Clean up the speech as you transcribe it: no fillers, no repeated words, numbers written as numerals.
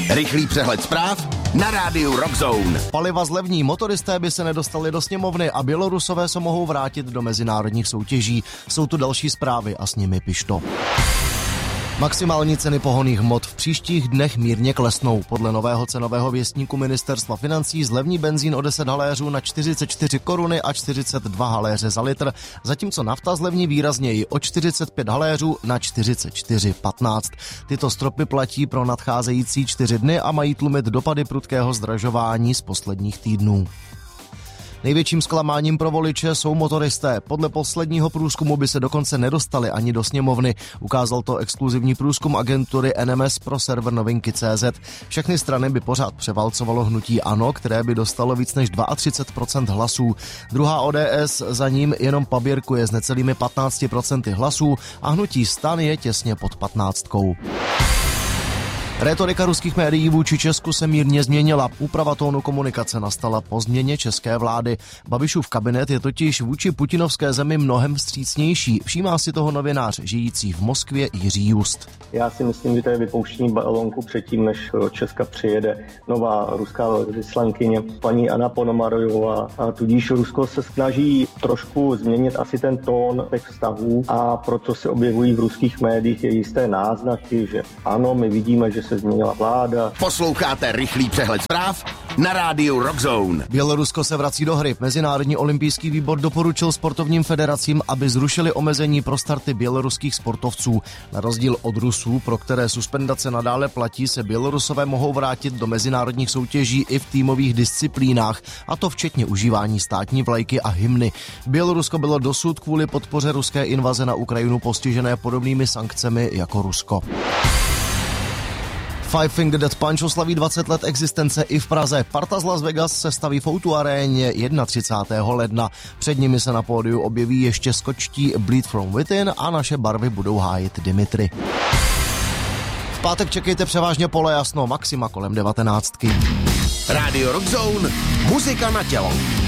Rychlý přehled zpráv na rádiu Rockzone. Paliva zlevní, motoristé by se nedostali do sněmovny a Bělorusové se mohou vrátit do mezinárodních soutěží. Jsou tu další zprávy a s nimi Pišto. Maximální ceny pohonných hmot v příštích dnech mírně klesnou. Podle nového cenového věstníku ministerstva financí zlevní benzín o 10 haléřů na 44 koruny a 42 haléře za litr, zatímco nafta zlevní výrazněji o 45 haléřů na 44,15. Tyto stropy platí pro nadcházející 4 dny a mají tlumit dopady prudkého zdražování z posledních týdnů. Největším zklamáním pro voliče jsou motoristé. Podle posledního průzkumu by se dokonce nedostali ani do sněmovny. Ukázal to exkluzivní průzkum agentury NMS pro server Novinky.cz. Všechny strany by pořád převálcovalo hnutí ANO, které by dostalo víc než 32% hlasů. Druhá ODS za ním jenom paběrkuje s necelými 15% hlasů a hnutí STAN je těsně pod 15%. Rétorika ruských médií vůči Česku se mírně změnila. Úprava tónu komunikace nastala po změně české vlády. Babišův kabinet je totiž vůči putinovské zemi mnohem vstřícnější. Všímá si toho novinář žijící v Moskvě Jiří Just. Já si myslím, že to je vypouštění balónku předtím, než do Česka přijede nová ruská vyslankyně paní Anna Ponomarjová. A tudíž Rusko se snaží trošku změnit asi ten tón těch vztahů a proto se objevují v ruských médiích jisté náznaky, že ano, my vidíme, že se změnila vláda. Posloucháte rychlý přehled zpráv na rádiu Rockzone. Bělorusko se vrací do hry. Mezinárodní olympijský výbor doporučil sportovním federacím, aby zrušili omezení pro starty běloruských sportovců. Na rozdíl od Rusů, pro které suspendace nadále platí, se Bělorusové mohou vrátit do mezinárodních soutěží i v týmových disciplínách, a to včetně užívání státní vlajky a hymny. Bělorusko bylo dosud kvůli podpoře ruské invaze na Ukrajinu postižené podobnými sankcemi jako Rusko. Five Finger Death Punch oslaví 20 let existence i v Praze. Parta z Las Vegas se staví v O2 aréně 31. ledna. Před nimi se na pódiu objeví ještě skočtí Bleed From Within a naše barvy budou hájit Dimitri. V pátek čekejte převážně polojasno, maxima kolem 19. Rádio Rockzone, muzika na tělo.